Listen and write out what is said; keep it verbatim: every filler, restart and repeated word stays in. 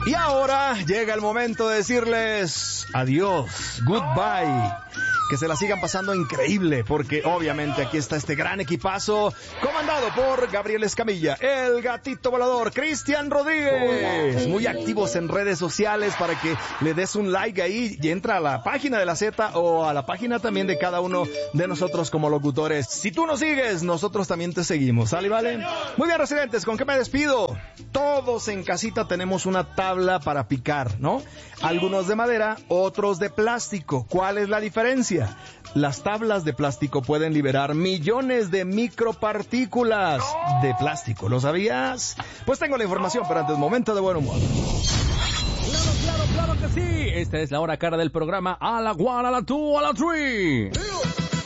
Y ahora llega el momento de decirles adiós, goodbye. Que se la sigan pasando increíble, porque obviamente aquí está este gran equipazo, comandado por Gabriel Escamilla, el gatito volador, Cristian Rodríguez, muy activos en redes sociales para que le des un like ahí y entra a la página de la Z o a la página también de cada uno de nosotros como locutores. Si tú nos sigues, nosotros también te seguimos, ¿sale, vale? Muy bien, residentes, ¿con qué me despido? Todos en casita tenemos una tabla para picar, ¿no? Algunos de madera, otros de plástico. ¿Cuál es la diferencia? Las tablas de plástico pueden liberar millones de micropartículas de plástico. ¿Lo sabías? Pues tengo la información, pero antes, momento de buen humor. Claro, claro, claro que sí. Esta es la hora cara del programa. A la one, a la two, a la three.